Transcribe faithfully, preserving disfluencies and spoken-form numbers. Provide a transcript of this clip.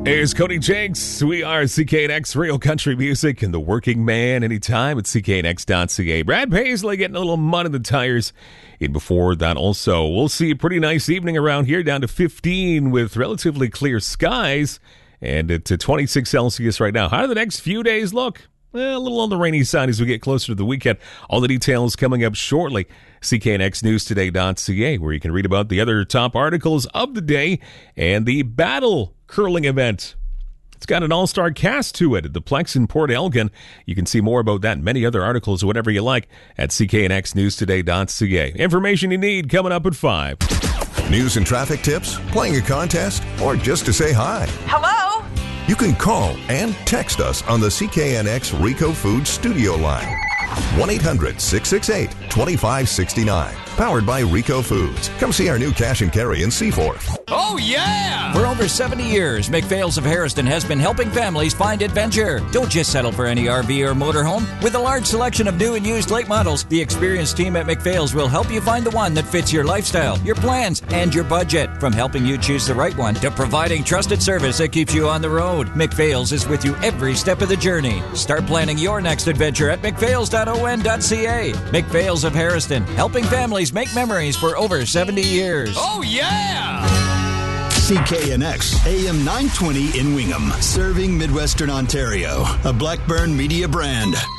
Hey, it's Cody Jakes. We are C K N X Real Country Music and the working man anytime at C K N X dot C A. Brad Paisley getting a little mud in the tires. And before that also, we'll see a pretty nice evening around here, down to fifteen with relatively clear skies. And at twenty-six Celsius right now. How do the next few days look? Well, a little on the rainy side as we get closer to the weekend. All the details coming up shortly. C K N X News Today dot C A, where you can read about the other top articles of the day and the battle curling event. It's got an all-star cast to it at the Plex in Port Elgin. You can see more about that and many other articles, whatever you like, at C K N X News Today dot C A. Information you need coming up at five. News and traffic tips, playing a contest, or just to say hi. Hello? You can call and text us on the C K N X Rico Foods studio line. one eight hundred six six eight two five six nine. Powered by Rico Foods. Come see our new cash and carry in Seaforth. Oh, yeah! For over seventy years, McPhail's of Harrison has been helping families find adventure. Don't just settle for any R V or motorhome. With a large selection of new and used late models, the experienced team at McPhail's will help you find the one that fits your lifestyle, your plans, and your budget. From helping you choose the right one to providing trusted service that keeps you on the road, McPhail's is with you every step of the journey. Start planning your next adventure at McPhails dot O N dot C A. McPhail's of Harrison, helping families make memories for over seventy years. Oh, yeah! C K N X, A M nine twenty in Wingham, serving Midwestern Ontario, a Blackburn Media brand.